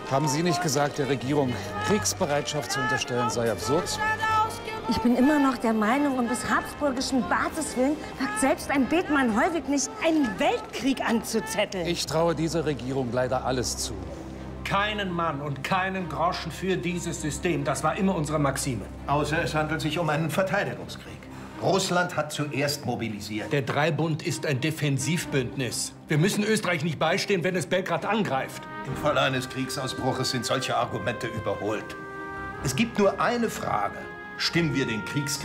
Haben Sie nicht gesagt, der Regierung Kriegsbereitschaft zu unterstellen sei absurd? Ich bin immer noch der Meinung, um des habsburgischen Bartes willen wagt selbst ein Bethmann Hollweg nicht, einen Weltkrieg anzuzetteln. Ich traue dieser Regierung leider alles zu. Keinen Mann und keinen Groschen für dieses System. Das war immer unsere Maxime. Außer es handelt sich um einen Verteidigungskrieg. Russland hat zuerst mobilisiert. Der Dreibund ist ein Defensivbündnis. Wir müssen Österreich nicht beistehen, wenn es Belgrad angreift. Im Fall eines Kriegsausbruches sind solche Argumente überholt. Es gibt nur eine Frage. Stimmen wir den Kriegskrieg